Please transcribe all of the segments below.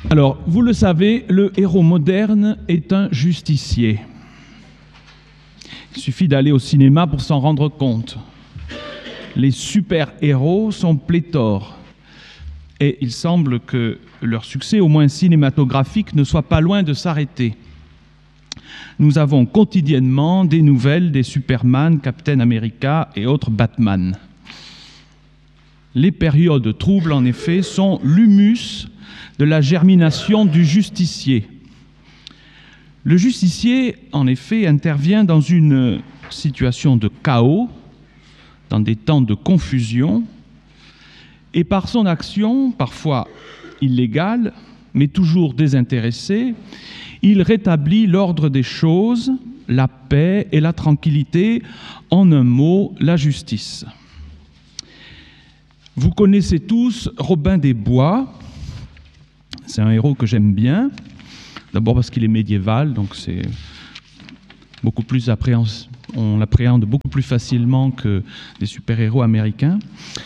Alors, vous le savez, le héros moderne est un justicier. Il suffit d'aller au cinéma pour s'en rendre compte. Les super-héros sont pléthores. Et il semble que leur succès, au moins cinématographique, ne soit pas loin de s'arrêter. Nous avons quotidiennement des nouvelles des Superman, Captain America et autres Batman. Les périodes troubles, en effet, sont l'humus de la germination du justicier. Le justicier, en effet, intervient dans une situation de chaos, dans des temps de confusion, et par son action, parfois illégale, mais toujours désintéressée, il rétablit l'ordre des choses, la paix et la tranquillité, en un mot, la justice. Vous connaissez tous Robin des Bois. C'est un héros que j'aime bien. D'abord parce qu'il est médiéval, donc c'est beaucoup plus on l'appréhende beaucoup plus facilement que des super-héros américains.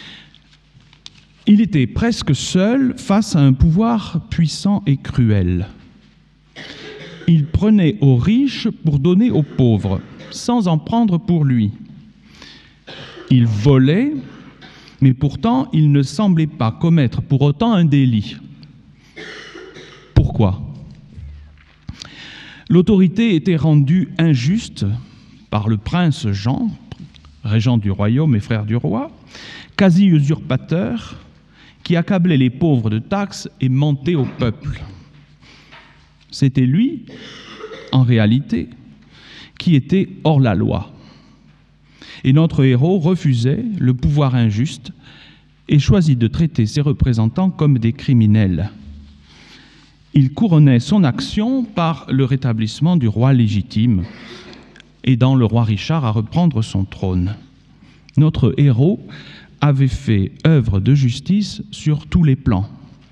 Il était presque seul face à un pouvoir puissant et cruel. Il prenait aux riches pour donner aux pauvres, sans en prendre pour lui. Il volait, mais pourtant il ne semblait pas commettre pour autant un délit. Pourquoi ? L'autorité était rendue injuste par le prince Jean, régent du royaume et frère du roi, quasi usurpateur, qui accablait les pauvres de taxes et mentait au peuple. C'était lui, en réalité, qui était hors la loi. Et notre héros refusait le pouvoir injuste et choisit de traiter ses représentants comme des criminels. Il couronnait son action par le rétablissement du roi légitime, aidant le roi Richard à reprendre son trône. Notre héros avait fait œuvre de justice sur tous les plans.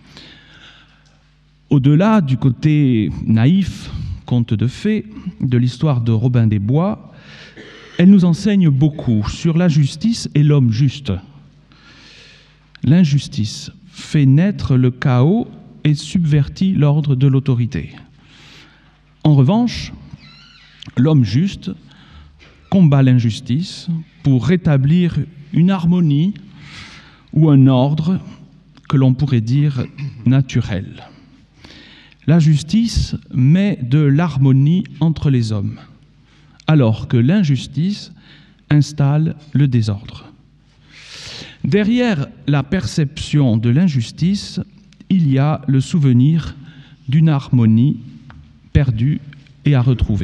Au-delà du côté naïf, conte de fées, de l'histoire de Robin des Bois, elle nous enseigne beaucoup sur la justice et l'homme juste. L'injustice fait naître le chaos et subvertit l'ordre de l'autorité. En revanche, l'homme juste combat l'injustice pour rétablir une harmonie ou un ordre que l'on pourrait dire naturel. La justice met de l'harmonie entre les hommes, alors que l'injustice installe le désordre. Derrière la perception de l'injustice, il y a le souvenir d'une harmonie perdue et à retrouver.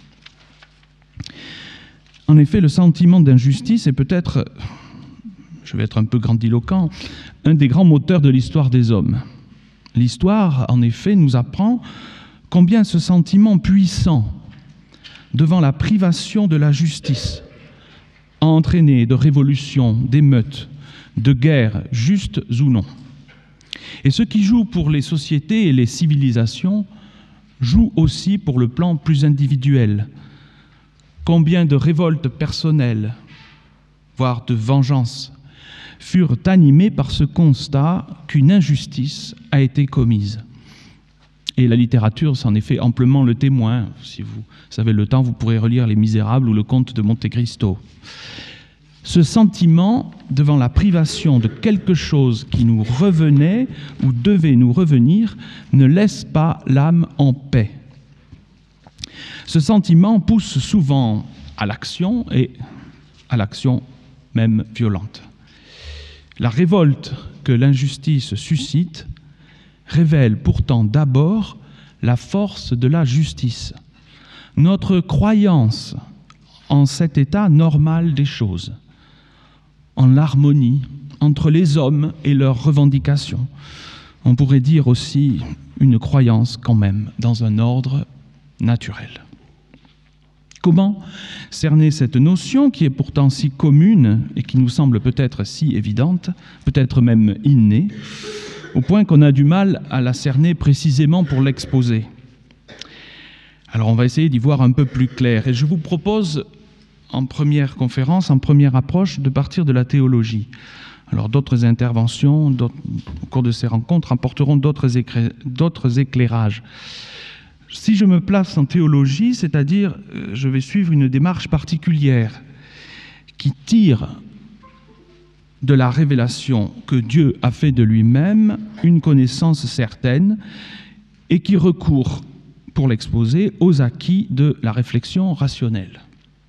En effet, le sentiment d'injustice est peut-être, je vais être un peu grandiloquent, un des grands moteurs de l'histoire des hommes. L'histoire, en effet, nous apprend combien ce sentiment puissant devant la privation de la justice a entraîné de révolutions, d'émeutes, de guerres, justes ou non. Et ce qui joue pour les sociétés et les civilisations joue aussi pour le plan plus individuel. Combien de révoltes personnelles, voire de vengeance, furent animées par ce constat qu'une injustice a été commise. Et la littérature s'en est fait amplement le témoin. Si vous avez le temps, vous pourrez relire Les Misérables ou Le Comte de Monte Cristo. Ce sentiment devant la privation de quelque chose qui nous revenait ou devait nous revenir ne laisse pas l'âme en paix. Ce sentiment pousse souvent à l'action et à l'action même violente. La révolte que l'injustice suscite révèle pourtant d'abord la force de la justice, notre croyance en cet état normal des choses, en l'harmonie entre les hommes et leurs revendications. On pourrait dire aussi une croyance quand même dans un ordre naturel. Comment cerner cette notion qui est pourtant si commune et qui nous semble peut-être si évidente, peut-être même innée, au point qu'on a du mal à la cerner précisément pour l'exposer? Alors on va essayer d'y voir un peu plus clair et je vous propose en première conférence, en première approche, de partir de la théologie. Alors d'autres interventions au cours de ces rencontres apporteront d'autres éclairages. Si je me place en théologie, c'est-à-dire je vais suivre une démarche particulière qui tire de la révélation que Dieu a fait de lui-même une connaissance certaine et qui recourt, pour l'exposer, aux acquis de la réflexion rationnelle.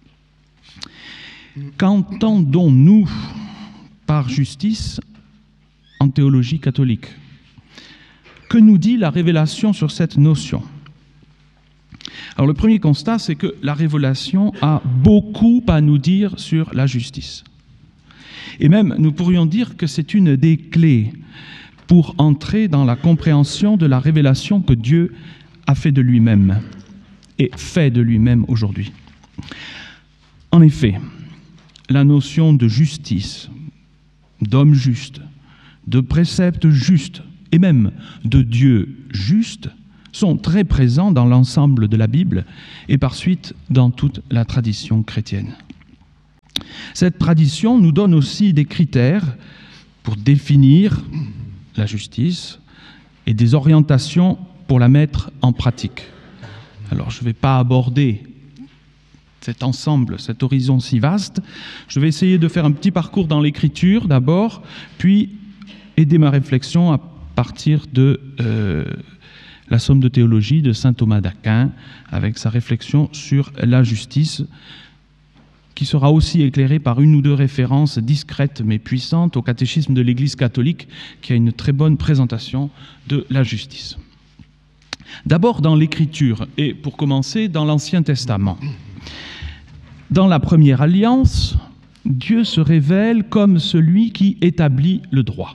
Qu'entendons-nous par justice en théologie catholique? Que nous dit la révélation sur cette notion? Alors le premier constat, c'est que la révélation a beaucoup à nous dire sur la justice. Et même, nous pourrions dire que c'est une des clés pour entrer dans la compréhension de la révélation que Dieu a fait de lui-même et fait de lui-même aujourd'hui. En effet, la notion de justice, d'homme juste, de précepte juste et même de Dieu juste sont très présents dans l'ensemble de la Bible et par suite dans toute la tradition chrétienne. Cette tradition nous donne aussi des critères pour définir la justice et des orientations pour la mettre en pratique. Alors, je ne vais pas aborder cet ensemble, cet horizon si vaste. Je vais essayer de faire un petit parcours dans l'Écriture d'abord, puis aider ma réflexion à partir de la somme de théologie de saint Thomas d'Aquin, avec sa réflexion sur la justice, qui sera aussi éclairée par une ou deux références discrètes mais puissantes au catéchisme de l'Église catholique, qui a une très bonne présentation de la justice. D'abord dans l'Écriture, et pour commencer dans l'Ancien Testament. Dans la Première Alliance, Dieu se révèle comme celui qui établit le droit.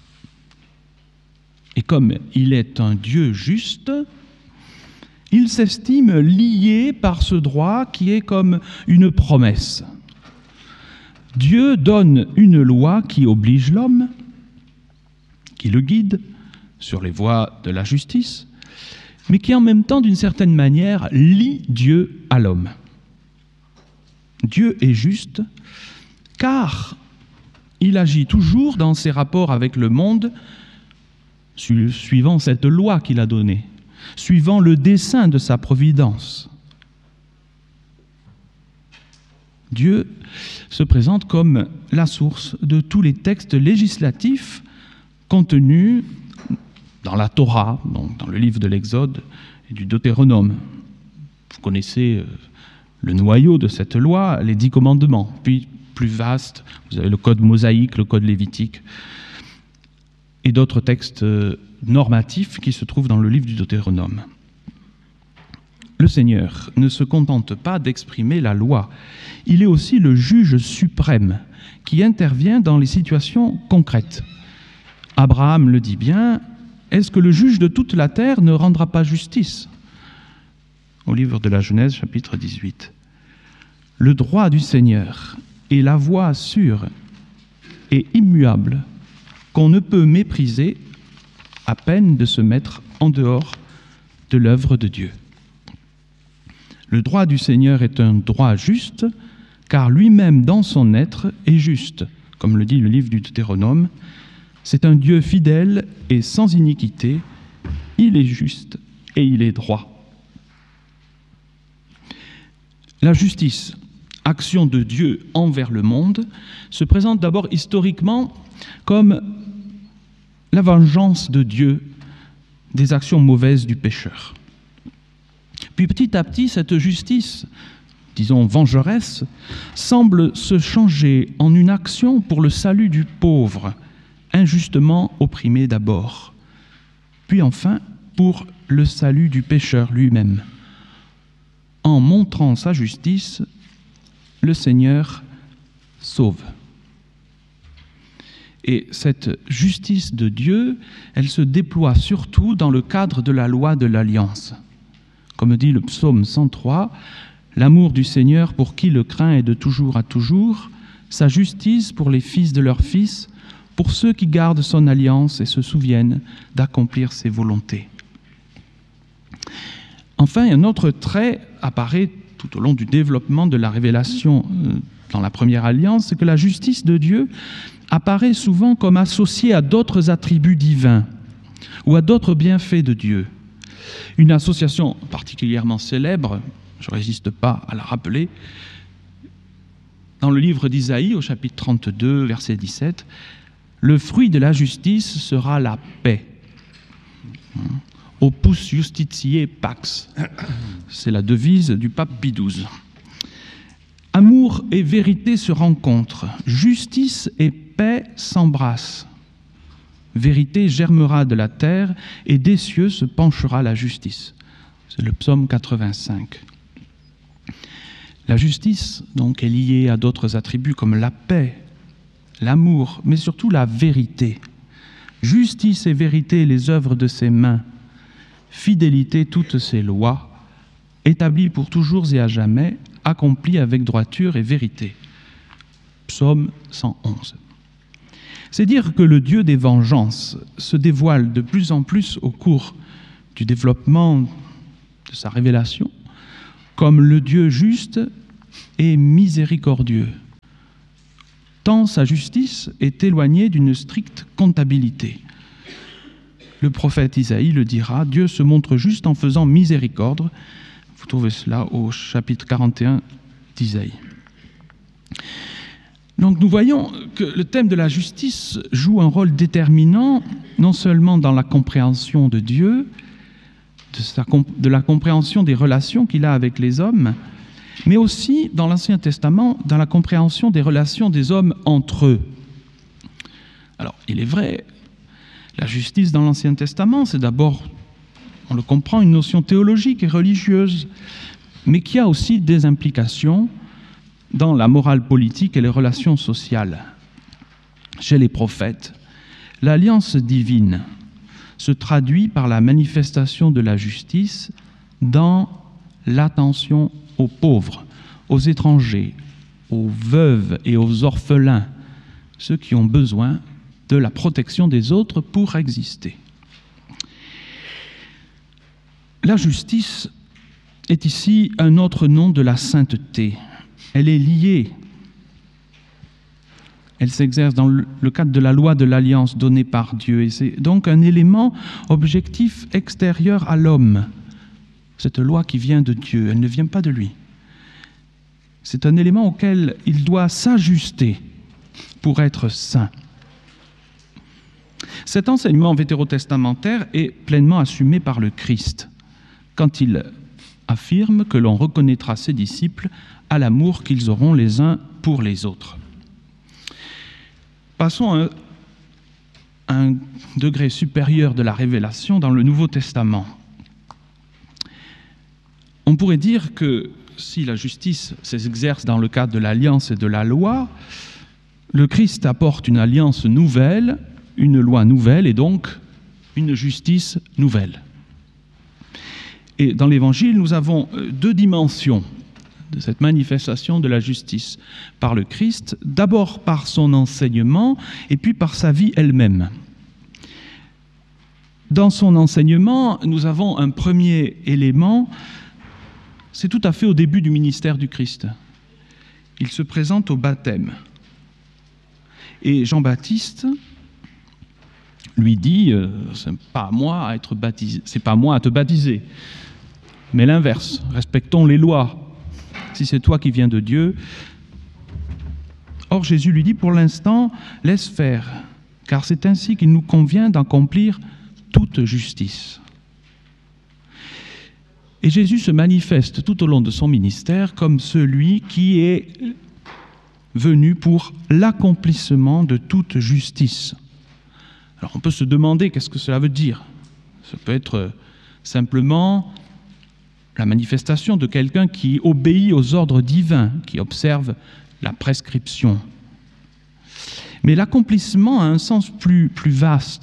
Et comme il est un Dieu juste, il s'estime lié par ce droit qui est comme une promesse. Dieu donne une loi qui oblige l'homme, qui le guide sur les voies de la justice, mais qui en même temps, d'une certaine manière, lie Dieu à l'homme. Dieu est juste car il agit toujours dans ses rapports avec le monde suivant cette loi qu'il a donnée, suivant le dessein de sa providence. Dieu se présente comme la source de tous les textes législatifs contenus dans la Torah, donc dans le livre de l'Exode et du Deutéronome. Vous connaissez le noyau de cette loi, les 10 commandements. Puis, plus vaste, vous avez le code mosaïque, le code lévitique, et d'autres textes normatifs qui se trouvent dans le livre du Deutéronome. Le Seigneur ne se contente pas d'exprimer la loi. Il est aussi le juge suprême qui intervient dans les situations concrètes. Abraham le dit bien, « Est-ce que le juge de toute la terre ne rendra pas justice ?» Au livre de la Genèse, chapitre 18. Le droit du Seigneur est la voie sûre et immuable qu'on ne peut mépriser à peine de se mettre en dehors de l'œuvre de Dieu. Le droit du Seigneur est un droit juste, car lui-même dans son être est juste, comme le dit le livre du Deutéronome. C'est un Dieu fidèle et sans iniquité, il est juste et il est droit. La justice, action de Dieu envers le monde, se présente d'abord historiquement comme la vengeance de Dieu des actions mauvaises du pécheur. Puis petit à petit, cette justice, disons vengeresse, semble se changer en une action pour le salut du pauvre, injustement opprimé d'abord, puis enfin pour le salut du pécheur lui-même. En montrant sa justice, le Seigneur sauve. Et cette justice de Dieu, elle se déploie surtout dans le cadre de la loi de l'Alliance. Comme dit le psaume 103, « L'amour du Seigneur pour qui le craint est de toujours à toujours, sa justice pour les fils de leurs fils, pour ceux qui gardent son alliance et se souviennent d'accomplir ses volontés. » Enfin, un autre trait apparaît tout au long du développement de la révélation dans la première alliance, c'est que la justice de Dieu apparaît souvent comme associée à d'autres attributs divins ou à d'autres bienfaits de Dieu. Une association particulièrement célèbre, je ne résiste pas à la rappeler, dans le livre d'Isaïe, au chapitre 32, verset 17, « Le fruit de la justice sera la paix. » Opus justitiae pax. C'est la devise du pape Pie XII. Amour et vérité se rencontrent. Justice et paix s'embrassent. Vérité germera de la terre et des cieux se penchera la justice. C'est le psaume 85. La justice, donc, est liée à d'autres attributs comme la paix, l'amour, mais surtout la vérité. Justice et vérité, les œuvres de ses mains. Fidélité, toutes ses lois, établies pour toujours et à jamais, accomplies avec droiture et vérité. Psaume 111. C'est dire que le Dieu des vengeances se dévoile de plus en plus au cours du développement de sa révélation comme le Dieu juste et miséricordieux, tant sa justice est éloignée d'une stricte comptabilité. Le prophète Isaïe le dira, Dieu se montre juste en faisant miséricorde. Vous trouvez cela au chapitre 41 d'Isaïe. Donc nous voyons que le thème de la justice joue un rôle déterminant, non seulement dans la compréhension de Dieu, de la compréhension des relations qu'il a avec les hommes, mais aussi dans l'Ancien Testament, dans la compréhension des relations des hommes entre eux. Alors, il est vrai, la justice dans l'Ancien Testament, c'est d'abord, on le comprend, une notion théologique et religieuse, mais qui a aussi des implications dans la morale politique et les relations sociales. Chez les prophètes, l'alliance divine se traduit par la manifestation de la justice dans l'attention aux pauvres, aux étrangers, aux veuves et aux orphelins, ceux qui ont besoin de la protection des autres pour exister. La justice est ici un autre nom de la sainteté. Elle est liée. Elle s'exerce dans le cadre de la loi de l'alliance donnée par Dieu. Et c'est donc un élément objectif extérieur à l'homme. Cette loi qui vient de Dieu, elle ne vient pas de lui. C'est un élément auquel il doit s'ajuster pour être saint. Cet enseignement vétérotestamentaire est pleinement assumé par le Christ quand il affirme que l'on reconnaîtra ses disciples à l'amour qu'ils auront les uns pour les autres. Passons à un degré supérieur de la révélation dans le Nouveau Testament. On pourrait dire que si la justice s'exerce dans le cadre de l'alliance et de la loi, le Christ apporte une alliance nouvelle, une loi nouvelle et donc une justice nouvelle. Et dans l'Évangile, nous avons deux dimensions de cette manifestation de la justice par le Christ, d'abord par son enseignement et puis par sa vie elle-même. Dans son enseignement, nous avons un premier élément, c'est tout à fait au début du ministère du Christ. Il se présente au baptême. Et Jean-Baptiste lui dit, c'est pas à moi à être baptisé, c'est pas à moi à te baptiser, mais l'inverse, respectons les lois. Si c'est toi qui viens de Dieu. Or, Jésus lui dit, pour l'instant, laisse faire, car c'est ainsi qu'il nous convient d'accomplir toute justice. Et Jésus se manifeste tout au long de son ministère comme celui qui est venu pour l'accomplissement de toute justice. Alors, on peut se demander qu'est-ce que cela veut dire. Ça peut être simplement la manifestation de quelqu'un qui obéit aux ordres divins, qui observe la prescription. Mais l'accomplissement a un sens plus vaste.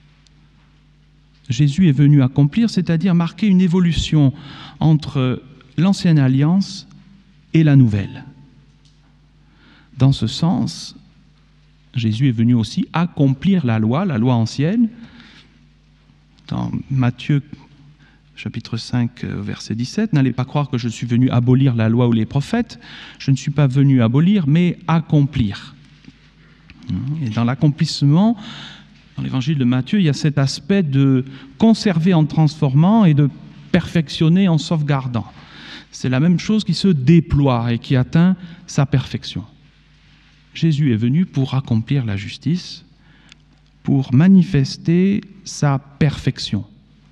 Jésus est venu accomplir, c'est-à-dire marquer une évolution entre l'ancienne alliance et la nouvelle. Dans ce sens, Jésus est venu aussi accomplir la loi ancienne. Dans Matthieu chapitre 5, verset 17, « N'allez pas croire que je suis venu abolir la loi ou les prophètes. Je ne suis pas venu abolir, mais accomplir. » Et dans l'accomplissement, dans l'évangile de Matthieu, il y a cet aspect de conserver en transformant et de perfectionner en sauvegardant. C'est la même chose qui se déploie et qui atteint sa perfection. Jésus est venu pour accomplir la justice, pour manifester sa perfection.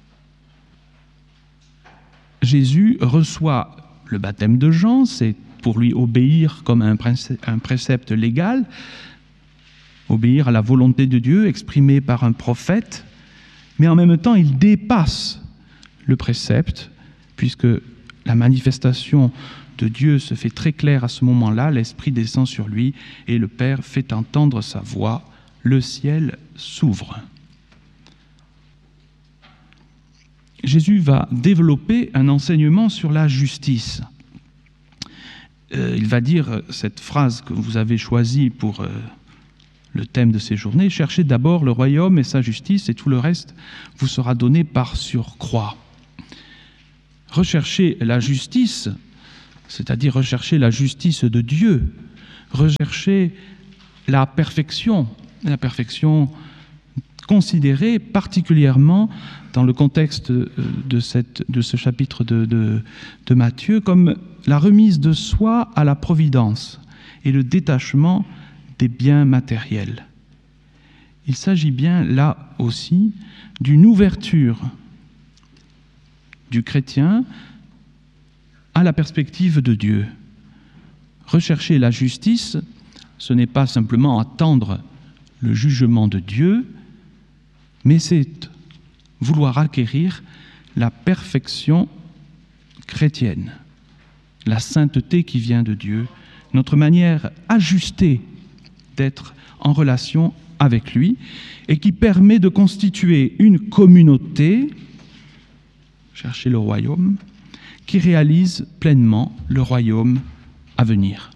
Jésus reçoit le baptême de Jean, c'est pour lui obéir comme un précepte légal, obéir à la volonté de Dieu exprimée par un prophète, mais en même temps il dépasse le précepte, puisque la manifestation de Dieu se fait très claire à ce moment-là, l'Esprit descend sur lui et le Père fait entendre sa voix, le ciel s'ouvre. Jésus va développer un enseignement sur la justice. Il va dire cette phrase que vous avez choisie pour le thème de ces journées, « Cherchez d'abord le royaume et sa justice, et tout le reste vous sera donné par surcroît. » Rechercher la justice, c'est-à-dire rechercher la justice de Dieu, rechercher la perfection considérée particulièrement dans le contexte de ce chapitre de Matthieu comme la remise de soi à la providence et le détachement des biens matériels. Il s'agit bien là aussi d'une ouverture du chrétien à la perspective de Dieu. Rechercher la justice, ce n'est pas simplement attendre le jugement de Dieu, mais c'est vouloir acquérir la perfection chrétienne, la sainteté qui vient de Dieu, notre manière ajustée d'être en relation avec lui et qui permet de constituer une communauté, chercher le royaume, qui réalise pleinement le royaume à venir.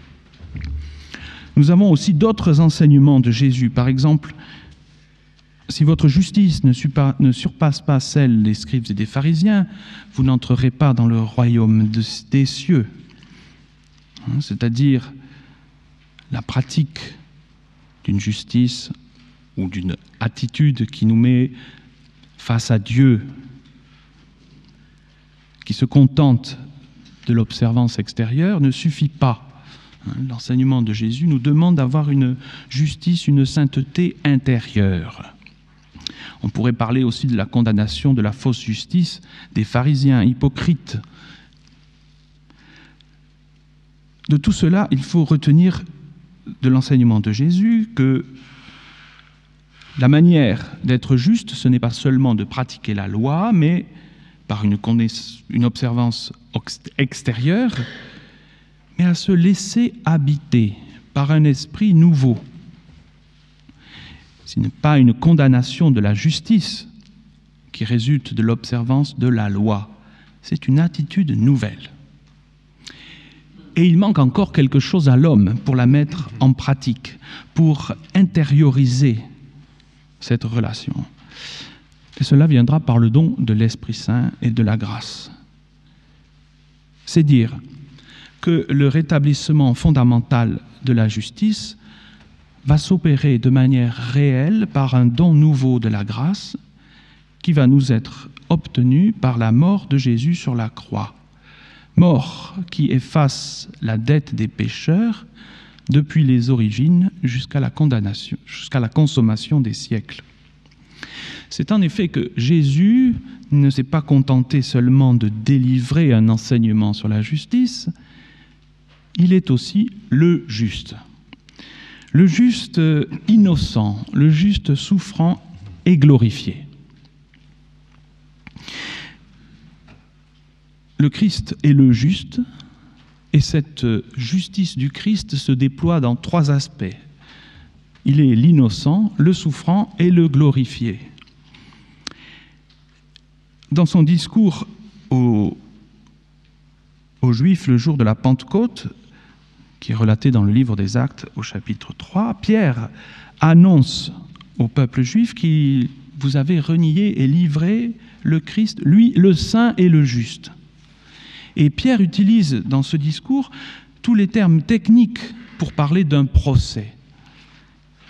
Nous avons aussi d'autres enseignements de Jésus. Par exemple, si votre justice ne surpasse pas celle des scribes et des pharisiens, vous n'entrerez pas dans le royaume des cieux. C'est-à-dire la pratique d'une justice ou d'une attitude qui nous met face à Dieu, qui se contente de l'observance extérieure, ne suffit pas. L'enseignement de Jésus nous demande d'avoir une justice, une sainteté intérieure. On pourrait parler aussi de la condamnation de la fausse justice des pharisiens hypocrites. De tout cela, il faut retenir de l'enseignement de Jésus que la manière d'être juste, ce n'est pas seulement de pratiquer la loi, mais par une observance extérieure, mais à se laisser habiter par un esprit nouveau. Ce n'est pas une condamnation de la justice qui résulte de l'observance de la loi, c'est une attitude nouvelle. Et il manque encore quelque chose à l'homme pour la mettre en pratique, pour intérioriser cette relation. Et cela viendra par le don de l'Esprit Saint et de la grâce. C'est dire que le rétablissement fondamental de la justice va s'opérer de manière réelle par un don nouveau de la grâce qui va nous être obtenu par la mort de Jésus sur la croix. Mort qui efface la dette des pécheurs depuis les origines jusqu'à la condamnation, jusqu'à la consommation des siècles. C'est en effet que Jésus ne s'est pas contenté seulement de délivrer un enseignement sur la justice, il est aussi le juste. Le juste innocent, le juste souffrant et glorifié. Le Christ est le juste, et cette justice du Christ se déploie dans trois aspects. Il est l'innocent, le souffrant et le glorifié. Dans son discours aux Juifs le jour de la Pentecôte, qui est relaté dans le livre des Actes au chapitre 3, Pierre annonce au peuple juif qu'il vous avait renié et livré le Christ, lui, le saint et le juste. Et Pierre utilise dans ce discours tous les termes techniques pour parler d'un procès.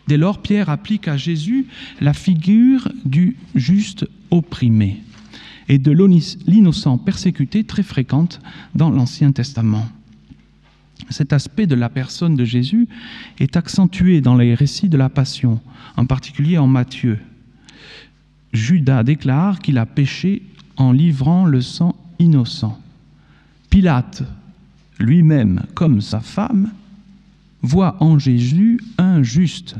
Dès lors, Pierre applique à Jésus la figure du juste opprimé et de l'innocent persécuté très fréquente dans l'Ancien Testament. Cet aspect de la personne de Jésus est accentué dans les récits de la Passion, en particulier en Matthieu. Judas déclare qu'il a péché en livrant le sang innocent. Pilate, lui-même comme sa femme, voit en Jésus un juste.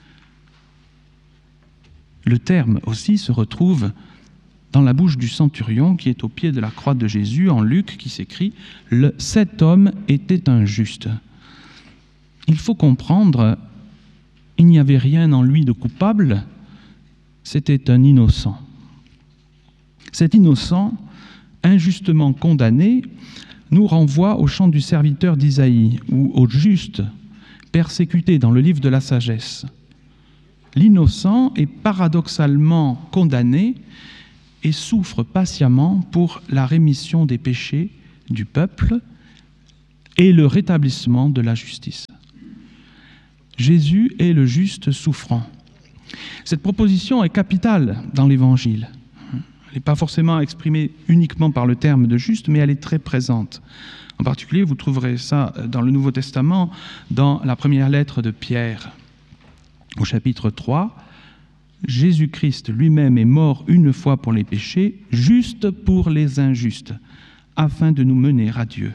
Le terme aussi se retrouve dans la bouche du centurion qui est au pied de la croix de Jésus, en Luc, qui s'écrit « Cet homme était un juste ». Il faut comprendre, il n'y avait rien en lui de coupable, c'était un innocent. Cet innocent, injustement condamné, nous renvoie au chant du serviteur d'Isaïe, ou au juste, persécuté dans le livre de la sagesse. L'innocent est paradoxalement condamné et souffre patiemment pour la rémission des péchés du peuple et le rétablissement de la justice. Jésus est le juste souffrant. Cette proposition est capitale dans l'Évangile. Elle n'est pas forcément exprimée uniquement par le terme de juste, mais elle est très présente. En particulier, vous trouverez ça dans le Nouveau Testament, dans la première lettre de Pierre, au chapitre 3. Jésus-Christ lui-même est mort une fois pour les péchés, juste pour les injustes, afin de nous mener à Dieu.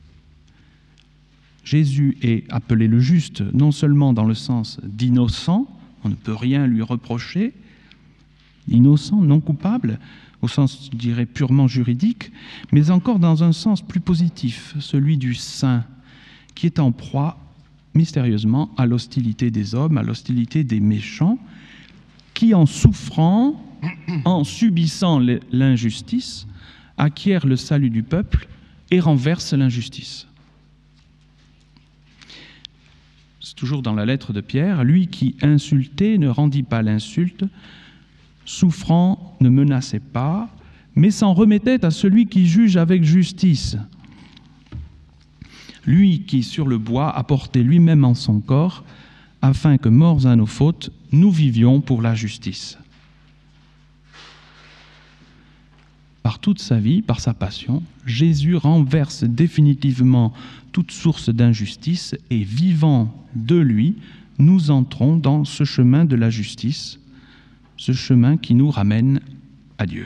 Jésus est appelé le juste, non seulement dans le sens d'innocent, on ne peut rien lui reprocher, innocent, non coupable, au sens, je dirais, purement juridique, mais encore dans un sens plus positif, celui du saint, qui est en proie mystérieusement à l'hostilité des hommes, à l'hostilité des méchants, qui en souffrant, en subissant l'injustice, acquiert le salut du peuple et renverse l'injustice. C'est toujours dans la lettre de Pierre, lui qui insultait ne rendit pas l'insulte, souffrant ne menaçait pas, mais s'en remettait à celui qui juge avec justice. Lui qui, sur le bois, a porté lui-même en son corps, afin que, morts à nos fautes, nous vivions pour la justice. Par toute sa vie, par sa passion, Jésus renverse définitivement toute source d'injustice et, vivant de lui, nous entrons dans ce chemin de la justice, ce chemin qui nous ramène à Dieu.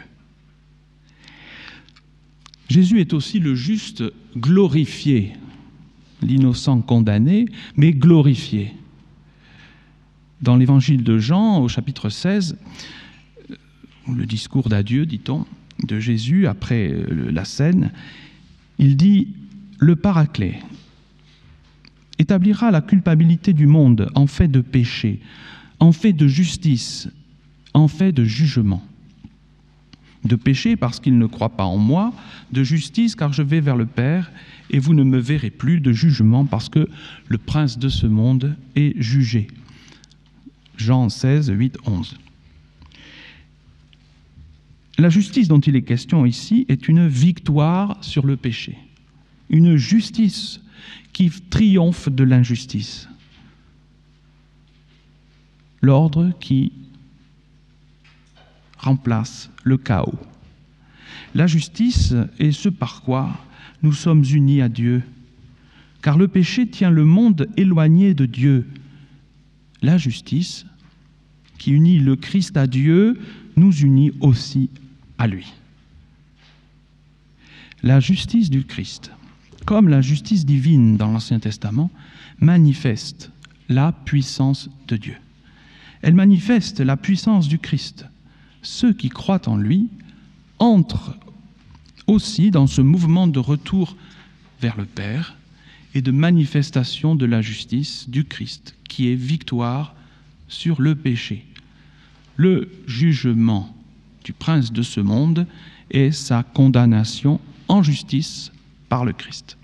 Jésus est aussi le juste glorifié, l'innocent condamné, mais glorifié. Dans l'évangile de Jean, au chapitre 16, le discours d'adieu, dit-on, de Jésus après la scène, il dit « Le Paraclet établira la culpabilité du monde en fait de péché, en fait de justice, en fait de jugement. De péché parce qu'il ne croit pas en moi, de justice car je vais vers le Père et vous ne me verrez plus, de jugement parce que le prince de ce monde est jugé. » Jean 16, 8, 11. La justice dont il est question ici est une victoire sur le péché, une justice qui triomphe de l'injustice, l'ordre qui remplace le chaos. La justice est ce par quoi nous sommes unis à Dieu, car le péché tient le monde éloigné de Dieu. La justice, qui unit le Christ à Dieu, nous unit aussi à lui. La justice du Christ, comme la justice divine dans l'Ancien Testament, manifeste la puissance de Dieu. Elle manifeste la puissance du Christ. Ceux qui croient en lui entrent aussi dans ce mouvement de retour vers le Père et de manifestation de la justice du Christ, qui est victoire sur le péché. Le jugement du prince de ce monde est sa condamnation en justice par le Christ.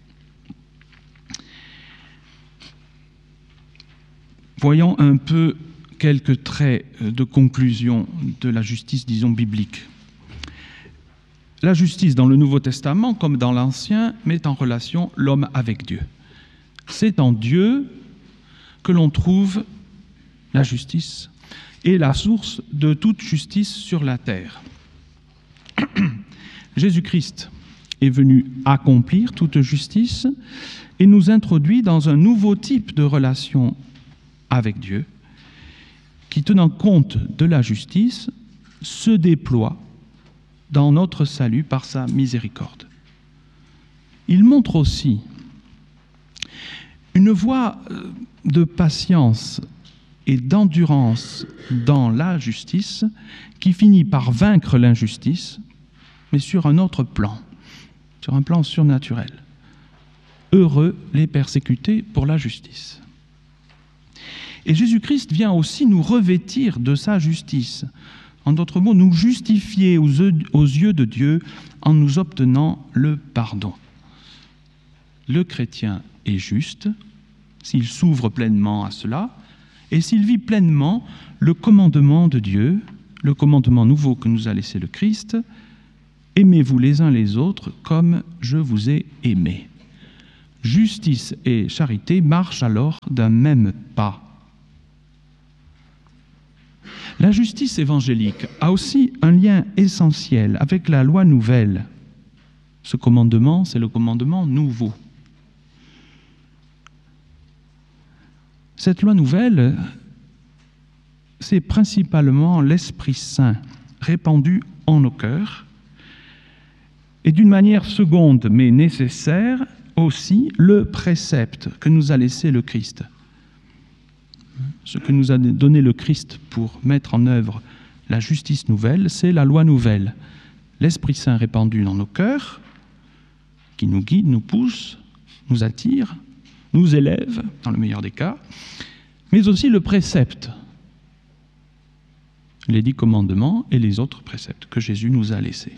Voyons un peu quelques traits de conclusion de la justice, disons, biblique. La justice dans le Nouveau Testament, comme dans l'Ancien, met en relation l'homme avec Dieu. C'est en Dieu que l'on trouve la justice, est la source de toute justice sur la terre. Jésus-Christ est venu accomplir toute justice et nous introduit dans un nouveau type de relation avec Dieu qui, tenant compte de la justice, se déploie dans notre salut par sa miséricorde. Il montre aussi une voie de patience et d'endurance dans la justice qui finit par vaincre l'injustice, mais sur un autre plan, sur un plan surnaturel. Heureux les persécutés pour la justice. Et Jésus-Christ vient aussi nous revêtir de sa justice. En d'autres mots, nous justifier aux yeux de Dieu en nous obtenant le pardon. Le chrétien est juste s'il s'ouvre pleinement à cela et s'il vit pleinement le commandement de Dieu, le commandement nouveau que nous a laissé le Christ, « Aimez-vous les uns les autres comme je vous ai aimés ». Justice et charité marchent alors d'un même pas. La justice évangélique a aussi un lien essentiel avec la loi nouvelle. Ce commandement, c'est le commandement nouveau. Cette loi nouvelle, c'est principalement l'Esprit Saint répandu en nos cœurs et d'une manière seconde mais nécessaire aussi le précepte que nous a laissé le Christ. Ce que nous a donné le Christ pour mettre en œuvre la justice nouvelle, c'est la loi nouvelle. L'Esprit Saint répandu dans nos cœurs, qui nous guide, nous pousse, nous attire, nous élève, dans le meilleur des cas, mais aussi le précepte, les 10 commandements et les autres préceptes que Jésus nous a laissés.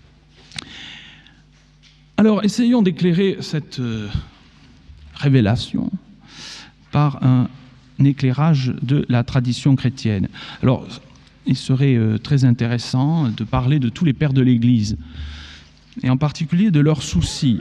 Alors, essayons d'éclairer cette révélation par un éclairage de la tradition chrétienne. Alors, il serait très intéressant de parler de tous les pères de l'Église, et en particulier de leur souci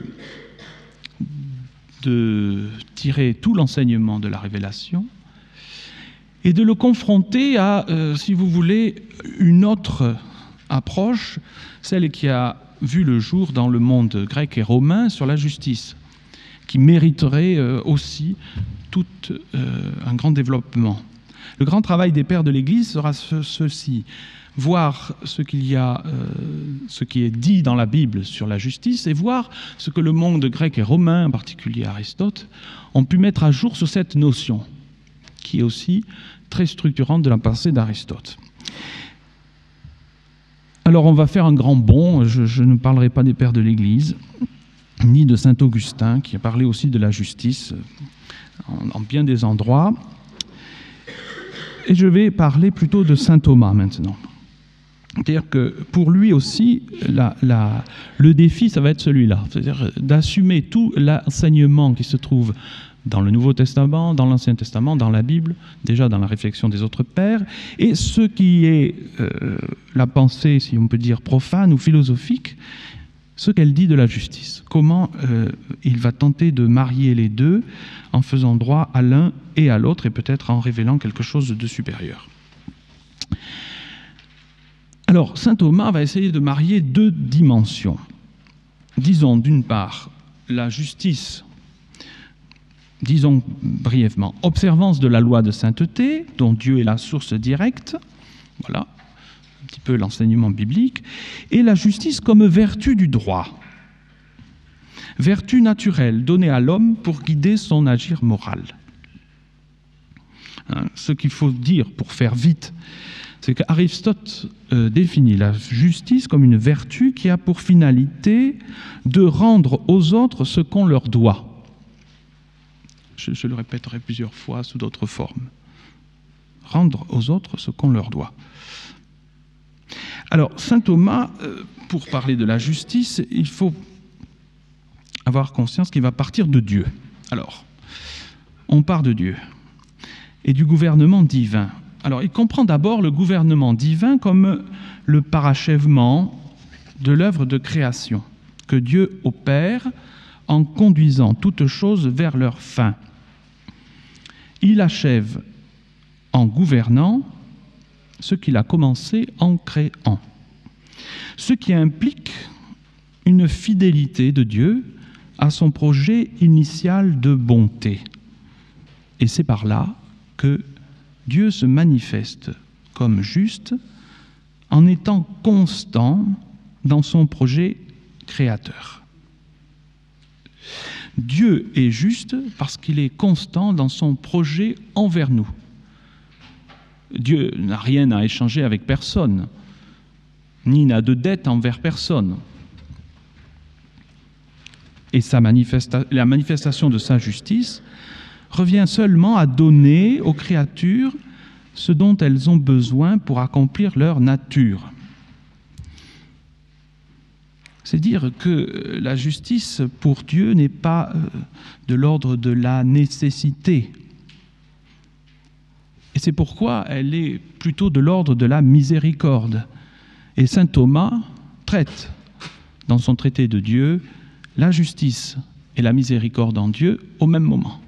de tirer tout l'enseignement de la révélation et de le confronter à, si vous voulez, une autre approche, celle qui a vu le jour dans le monde grec et romain sur la justice, qui mériterait aussi tout un grand développement. Le grand travail des pères de l'Église sera ceci: voir ce qu'il y a, ce qui est dit dans la Bible sur la justice, et voir ce que le monde grec et romain, en particulier Aristote, ont pu mettre à jour sur cette notion, qui est aussi très structurante de la pensée d'Aristote. Alors on va faire un grand bond, je ne parlerai pas des pères de l'Église, ni de saint Augustin, qui a parlé aussi de la justice en bien des endroits, et je vais parler plutôt de saint Thomas maintenant. C'est-à-dire que pour lui aussi, le défi, ça va être celui-là, c'est-à-dire d'assumer tout l'enseignement qui se trouve dans le Nouveau Testament, dans l'Ancien Testament, dans la Bible, déjà dans la réflexion des autres pères, et ce qui est la pensée, si on peut dire, profane ou philosophique, ce qu'elle dit de la justice. Comment il va tenter de marier les deux en faisant droit à l'un et à l'autre, et peut-être en révélant quelque chose de supérieur. Alors, saint Thomas va essayer de marier 2 dimensions. Disons, d'une part, la justice, disons brièvement, observance de la loi de sainteté, dont Dieu est la source directe, voilà, un petit peu l'enseignement biblique, et la justice comme vertu du droit, vertu naturelle donnée à l'homme pour guider son agir moral. Ce qu'il faut dire pour faire vite, c'est qu'Aristote définit la justice comme une vertu qui a pour finalité de rendre aux autres ce qu'on leur doit. Je le répéterai plusieurs fois sous d'autres formes. Rendre aux autres ce qu'on leur doit. Alors, saint Thomas, pour parler de la justice, il faut avoir conscience qu'il va partir de Dieu. Alors, on part de Dieu et du gouvernement divin. Alors, il comprend d'abord le gouvernement divin comme le parachèvement de l'œuvre de création que Dieu opère en conduisant toutes choses vers leur fin. Il achève en gouvernant ce qu'il a commencé en créant. Ce qui implique une fidélité de Dieu à son projet initial de bonté. Et c'est par là que Dieu se manifeste comme juste en étant constant dans son projet créateur. Dieu est juste parce qu'il est constant dans son projet envers nous. Dieu n'a rien à échanger avec personne, ni n'a de dette envers personne. Et la manifestation de sa justice revient seulement à donner aux créatures ce dont elles ont besoin pour accomplir leur nature. C'est dire que la justice pour Dieu n'est pas de l'ordre de la nécessité. Et c'est pourquoi elle est plutôt de l'ordre de la miséricorde. Et saint Thomas traite, dans son traité de Dieu, la justice et la miséricorde en Dieu au même moment.